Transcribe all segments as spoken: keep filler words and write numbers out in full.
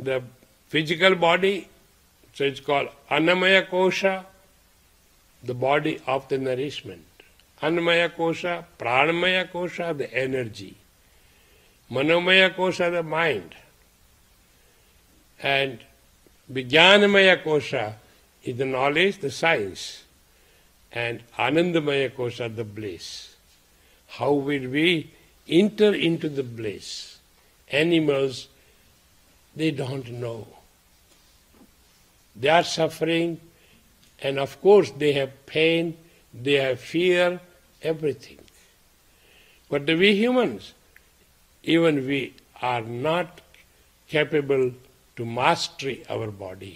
the physical body, so it's called Annamaya Kosha, the body of the nourishment. Annamaya Kosha, Pranamaya Kosha, the energy. Manomaya Kosha, the mind. And Vijnanamaya Kosha is the knowledge, the science. And Anandamaya Kosha, the bliss. How will we enter into the bliss? Animals, they don't know. They are suffering, and of course they have pain, they have fear, everything. But we humans, even we are not capable to mastery our body.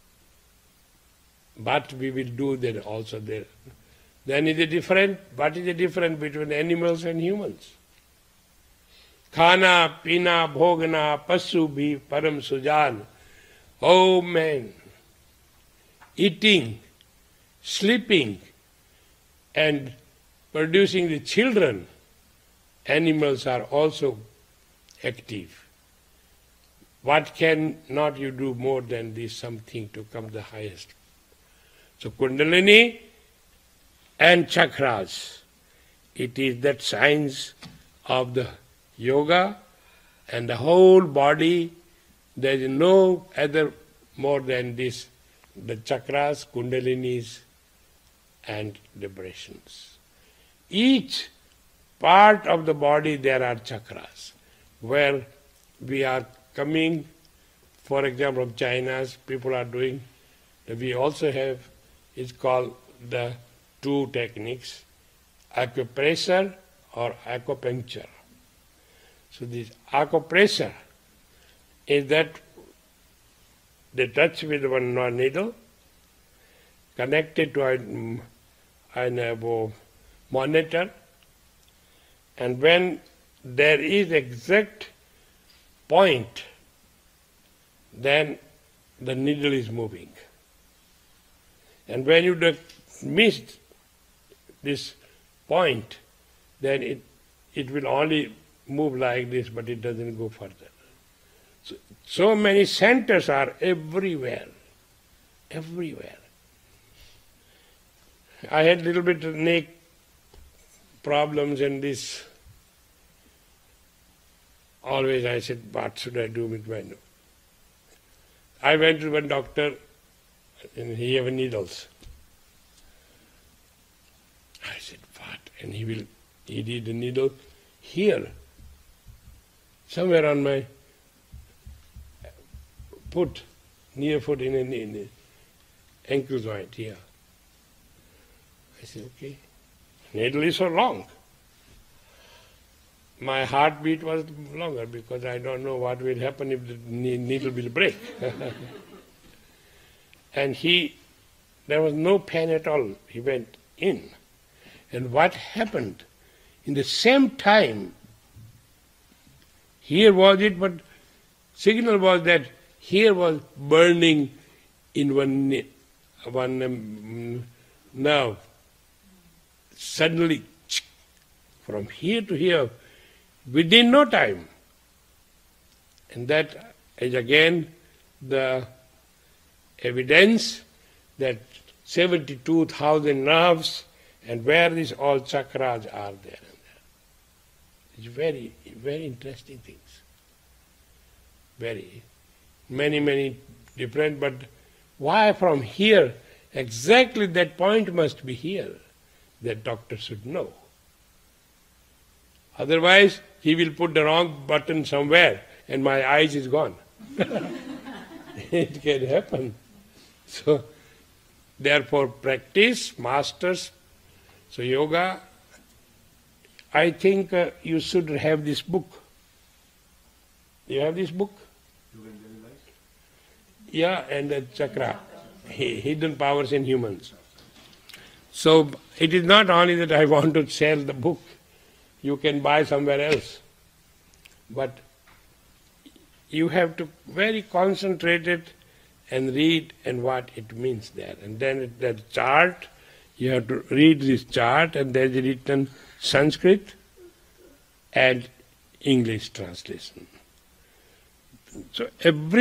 But we will do that also there. Then is it different? What is the difference between animals and humans? Khana, pina, bhogana, pasu bhi, param sujan. Oh man, eating, sleeping, and producing the children, animals are also active. What can not you do more than this, something to come the highest? So Kundalini and chakras, it is that science of the yoga and the whole body. There is no other more than this, the chakras, kundalinis and vibrations. Each part of the body there are chakras, where we are coming, for example, from China's people are doing, we also have, it's called the two techniques, acupressure or acupuncture. So this acupressure is that they touch with one needle, connected to a, a monitor, and when there is exact point, then the needle is moving. And when you miss this point, then it, it will only move like this, but it doesn't go further. So, so many centers are everywhere, everywhere. I had a little bit of neck problems and this. Always I said, what should I do with my nose? I went to one doctor and he have needles. I said, what? And he will, he did the needle here, somewhere on my foot, near foot in, in, in the ankle joint here. I said, okay. Needle is so long. My heartbeat was longer because I don't know what will happen if the needle will break. And he, there was no pain at all. He went in. And what happened? In the same time, here was it, but signal was that here was burning in one, one um, nerve. Suddenly, from here to here, within no time. And that is again the evidence that seventy-two thousand nerves and where these all chakras are there. It's very, very interesting things. Very, many, many different, but why from here, exactly that point must be here, that doctor should know. Otherwise, he will put the wrong button somewhere and my eyes is gone. It can happen. So, therefore practice, masters. So yoga, I think uh, you should have this book. You have this book? Yeah, and the chakra, hidden powers in humans. So it is not only that I want to sell the book, you can buy somewhere else. But you have to very concentrated and read and what it means there. And then that chart, you have to read this chart and there is written Sanskrit and English translation. So every